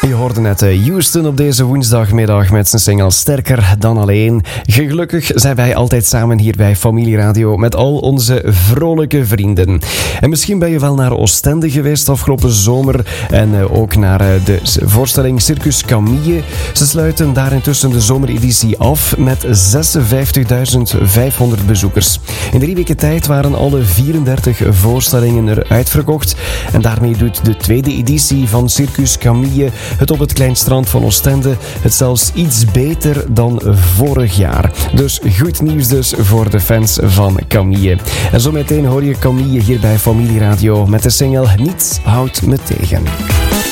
Je hoorde net Houston op deze woensdagmiddag met zijn single Sterker dan alleen. Gelukkig zijn wij altijd samen hier bij Familieradio met al onze vrolijke vrienden. En misschien ben je wel naar Oostende geweest afgelopen zomer en ook naar de voorstelling Circus Camille. Ze sluiten daar intussen de zomereditie af met 56.500 bezoekers. In 3 weken tijd waren alle 34 voorstellingen er uitverkocht en daarmee doet de tweede editie van Circus Camille het op het Kleinstrand van Oostende het zelfs iets beter dan vorig jaar. Dus goed nieuws dus voor de fans van Camille. En zo meteen hoor je Camille hier bij Familieradio met de single Niets houdt me tegen.